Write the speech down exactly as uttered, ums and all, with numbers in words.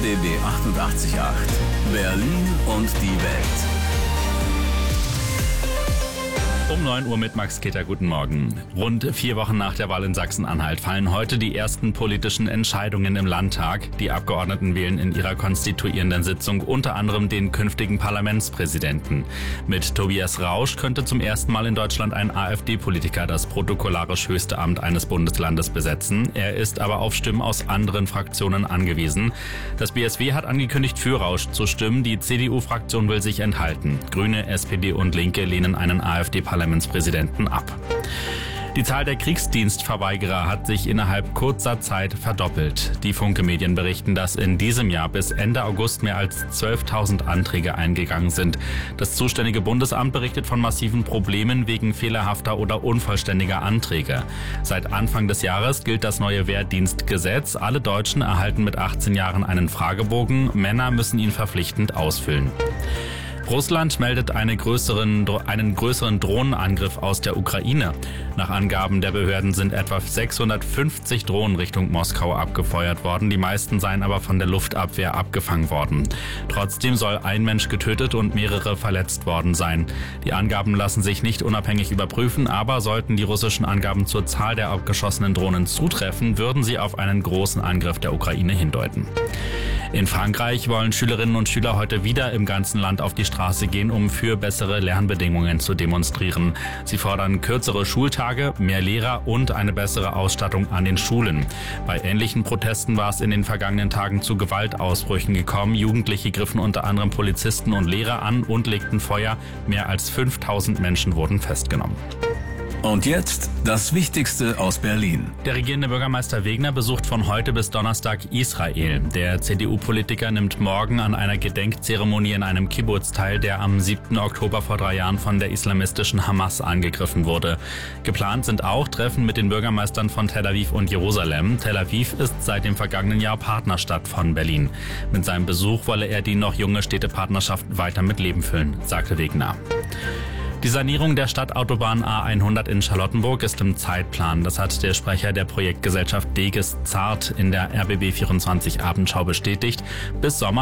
B B achtundachtzig Komma acht. Berlin und die Welt. Um neun Uhr mit Max Keter, guten Morgen. Rund vier Wochen nach der Wahl in Sachsen-Anhalt fallen heute die ersten politischen Entscheidungen im Landtag. Die Abgeordneten wählen in ihrer konstituierenden Sitzung unter anderem den künftigen Parlamentspräsidenten. Mit Tobias Rausch könnte zum ersten Mal in Deutschland ein AfD-Politiker das protokollarisch höchste Amt eines Bundeslandes besetzen. Er ist aber auf Stimmen aus anderen Fraktionen angewiesen. Das B S W hat angekündigt, für Rausch zu stimmen. Die C D U-Fraktion will sich enthalten. Grüne, S P D und Linke lehnen einen AfD-Parlamentarischen Parlamentspräsidenten ab. Die Zahl der Kriegsdienstverweigerer hat sich innerhalb kurzer Zeit verdoppelt. Die Funke-Medien berichten, dass in diesem Jahr bis Ende August mehr als zwölftausend Anträge eingegangen sind. Das zuständige Bundesamt berichtet von massiven Problemen wegen fehlerhafter oder unvollständiger Anträge. Seit Anfang des Jahres gilt das neue Wehrdienstgesetz. Alle Deutschen erhalten mit achtzehn Jahren einen Fragebogen. Männer müssen ihn verpflichtend ausfüllen. Russland meldet eine größeren, einen größeren Drohnenangriff aus der Ukraine. Nach Angaben der Behörden sind etwa sechshundertfünfzig Drohnen Richtung Moskau abgefeuert worden. Die meisten seien aber von der Luftabwehr abgefangen worden. Trotzdem soll ein Mensch getötet und mehrere verletzt worden sein. Die Angaben lassen sich nicht unabhängig überprüfen, aber sollten die russischen Angaben zur Zahl der abgeschossenen Drohnen zutreffen, würden sie auf einen großen Angriff der Ukraine hindeuten. In Frankreich wollen Schülerinnen und Schüler heute wieder im ganzen Land auf die Straße gehen, um für bessere Lernbedingungen zu demonstrieren. Sie fordern kürzere Schultage, mehr Lehrer und eine bessere Ausstattung an den Schulen. Bei ähnlichen Protesten war es in den vergangenen Tagen zu Gewaltausbrüchen gekommen. Jugendliche griffen unter anderem Polizisten und Lehrer an und legten Feuer. Mehr als fünftausend Menschen wurden festgenommen. Und jetzt das Wichtigste aus Berlin. Der regierende Bürgermeister Wegner besucht von heute bis Donnerstag Israel. Der C D U-Politiker nimmt morgen an einer Gedenkzeremonie in einem Kibbutz teil, der am siebten Oktober vor drei Jahren von der islamistischen Hamas angegriffen wurde. Geplant sind auch Treffen mit den Bürgermeistern von Tel Aviv und Jerusalem. Tel Aviv ist seit dem vergangenen Jahr Partnerstadt von Berlin. Mit seinem Besuch wolle er die noch junge Städtepartnerschaft weiter mit Leben füllen, sagte Wegner. Die Sanierung der Stadtautobahn A hundert in Charlottenburg ist im Zeitplan. Das hat der Sprecher der Projektgesellschaft Deges Zart in der R B B vierundzwanzig Abendschau bestätigt. Bis Sommer